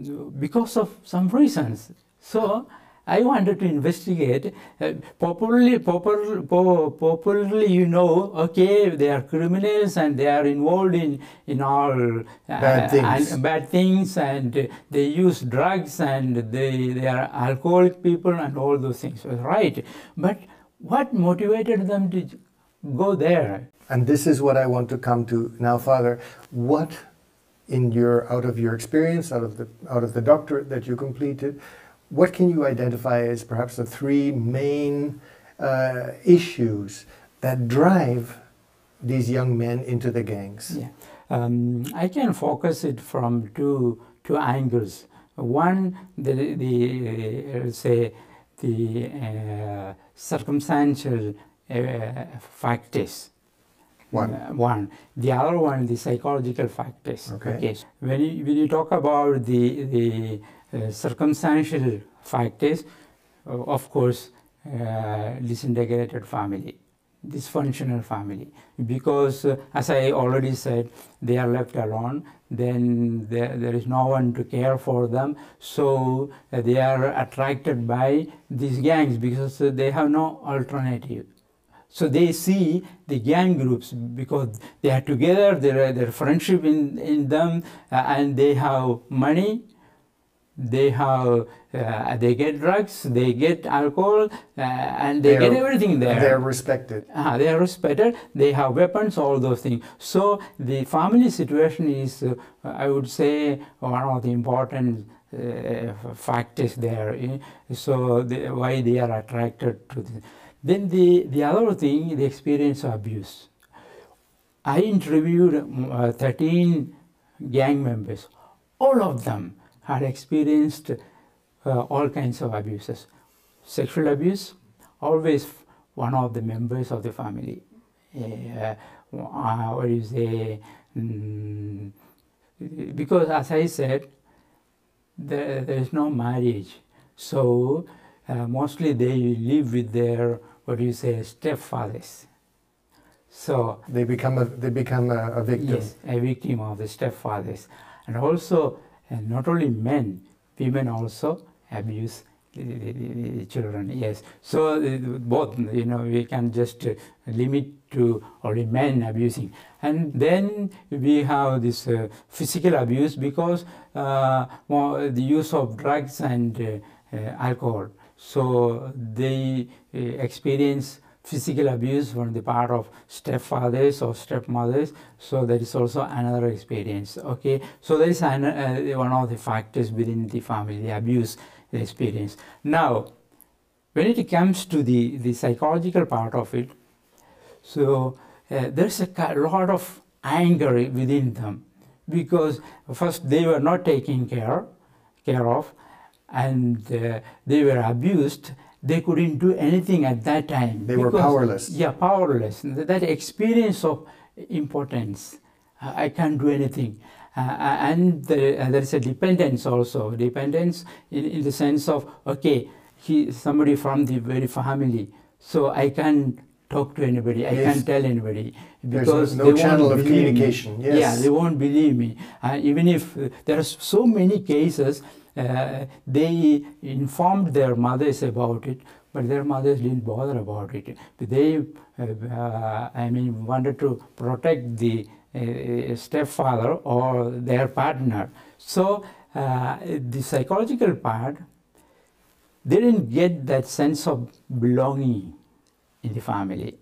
because of some reasons. So I wanted to investigate. Popularly, you know, okay, they are criminals and they are involved in all bad things, and they use drugs, and they are alcoholic people and all those things. Right. But what motivated them to go there? And this is what I want to come to now, Father. What, out of your experience, out of the doctorate that you completed, what can you identify as perhaps the three main issues that drive these young men into the gangs? Yeah. I can focus it from two angles. One, the circumstantial factors. One. The other one, the psychological factors. Okay. When you talk about the circumstantial factors, of course, disintegrated family, dysfunctional family, because as I already said, they are left alone, then there is no one to care for them, so they are attracted by these gangs because they have no alternative. So they see the gang groups because they are together, there are friendship in them, and they have money. They get drugs, they get alcohol, and they get everything there. They are respected. They are respected, they have weapons, all those things. So the family situation is, I would say, one of the important factors there. So why they are attracted to this. Then the other thing, the experience of abuse. I interviewed 13 gang members. All of them had experienced all kinds of abuses. Sexual abuse, always one of the members of the family. What do you say? Because as I said, there is no marriage. So mostly they live with their, what do you say, stepfathers. So they become a victim. Yes, a victim of the stepfathers. And also, not only men, women also abuse the children. Yes. So both, we can just limit to only men abusing. And then we have this physical abuse because the use of drugs and alcohol. So they experience physical abuse from the part of stepfathers or stepmothers. So that is also another experience. Okay. So that is one of the factors within the family, the abuse experience. Now, when it comes to the psychological part of it, so there's a lot of anger within them because first they were not taken care of, and they were abused. They couldn't do anything at that time. They were powerless. Yeah, powerless. That experience of impotence, I can't do anything. And there is a dependence also. Dependence in the sense of, okay, somebody from the very family, so I can't talk to anybody, I can't tell anybody. Because there's no channel of communication. Yes. Yeah, they won't believe me. Even if there are so many cases, they informed their mothers about it, but their mothers didn't bother about it. They, wanted to protect the stepfather or their partner. So the psychological part, they didn't get that sense of belonging in the family.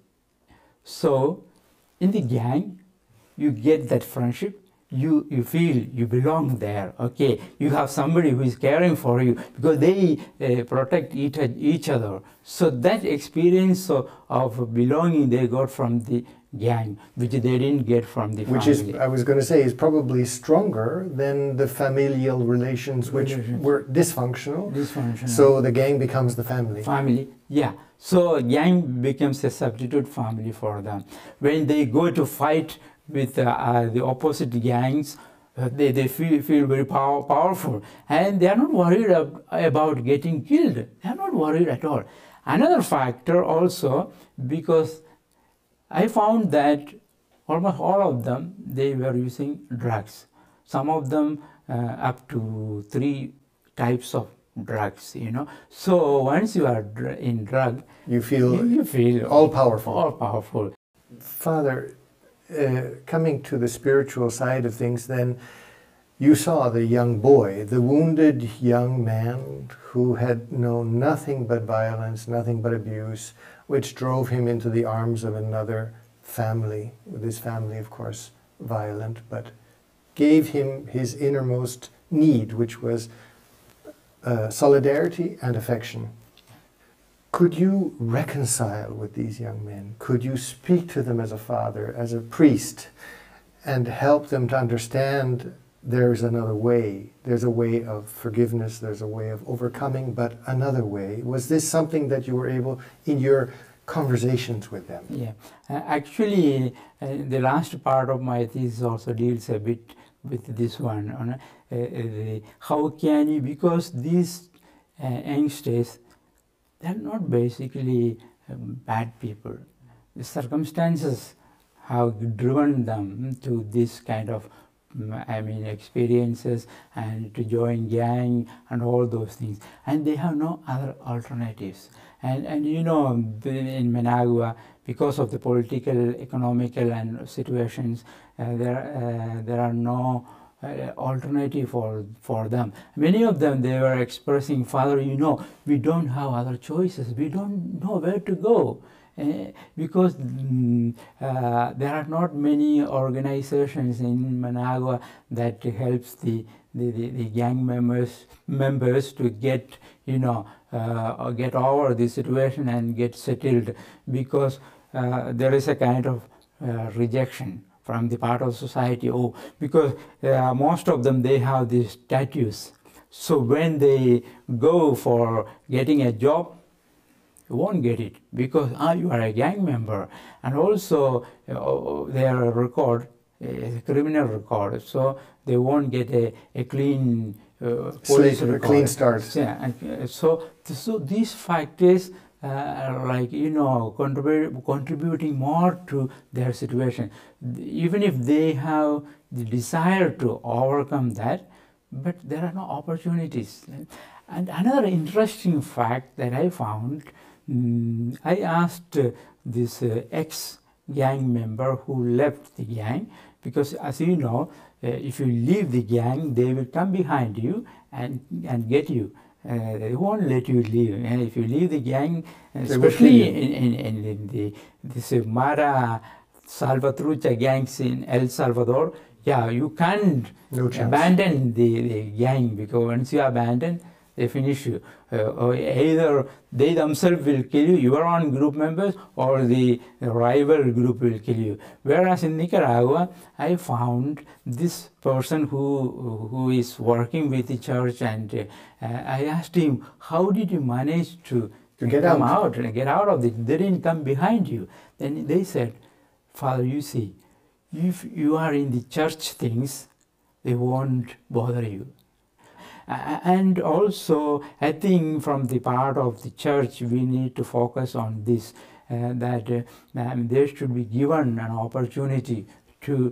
So in the gang, you get that friendship. You feel you belong there, okay? You have somebody who is caring for you because they protect each other. So that experience of belonging they got from the gang, which they didn't get from the family. Which is, I was going to say, is probably stronger than the familial relations which were dysfunctional. So the gang becomes the family. Family, yeah. So gang becomes a substitute family for them. When they go to fight with the opposite gangs, they feel very powerful, and they are not worried about getting killed. They are not worried at all. Another factor also, because I found that almost all of them, they were using drugs. Some of them up to 3 types of drugs, So once you are in drug, You feel you feel all powerful. All powerful. Father, coming to the spiritual side of things, then you saw the young boy, the wounded young man who had known nothing but violence, nothing but abuse, which drove him into the arms of another family, with his family, of course, violent, but gave him his innermost need, which was solidarity and affection. Could you reconcile with these young men? Could you speak to them as a father, as a priest, and help them to understand there's another way? There's a way of forgiveness, there's a way of overcoming, but another way. Was this something that you were able, in your conversations with them? Yeah. Actually, the last part of my thesis also deals a bit with this one. How can you, because these youngsters, they're not basically bad people. The circumstances have driven them to this kind of experiences and to join gang and all those things, and they have no other alternatives. And in Managua, because of the political, economical and situations, there are no alternative for them. Many of them, they were expressing, Father, we don't have other choices. We don't know where to go. Because there are not many organizations in Managua that helps the gang members to get get over the situation and get settled, because there is a kind of rejection from the part of society. Because most of them, they have these tattoos. So when they go for getting a job, you won't get it, because you are a gang member, and also their record is a criminal record, so they won't get a clean police record. A clean start. Yeah, so these factors are contributing more to their situation, even if they have the desire to overcome that, but there are no opportunities. And another interesting fact that I found, I asked this ex-gang member who left the gang, because as you know, if you leave the gang, they will come behind you and get you. They won't let you leave. And if you leave the gang, especially in this Mara Salvatrucha gangs in El Salvador, you can't abandon the gang, because once you abandon, they finish you. Or either they themselves will kill you, your own group members, or the rival group will kill you. Whereas in Nicaragua, I found this person who is working with the church, and I asked him, how did you manage to get out of it? They didn't come behind you. Then they said, Father, you see, if you are in the church things, they won't bother you. And also, I think from the part of the church, we need to focus on this, that they should be given an opportunity to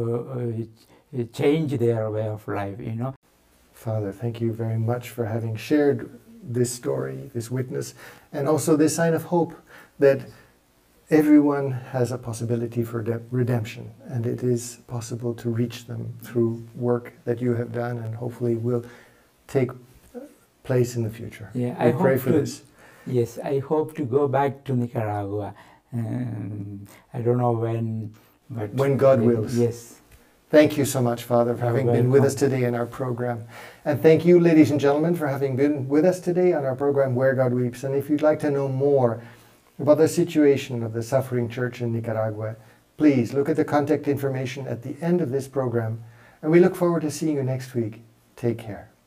change their way of life, Father, thank you very much for having shared this story, this witness, and also this sign of hope that everyone has a possibility for redemption, and it is possible to reach them through work that you have done and hopefully will take place in the future. Yeah, I pray for this. Yes, I hope to go back to Nicaragua. I don't know when, but when God wills. Yes. Thank you so much, Father, for having been with us today in our program. And thank you, ladies and gentlemen, for having been with us today on our program, Where God Weeps. And if you'd like to know more about the situation of the suffering church in Nicaragua, please look at the contact information at the end of this program. And we look forward to seeing you next week. Take care.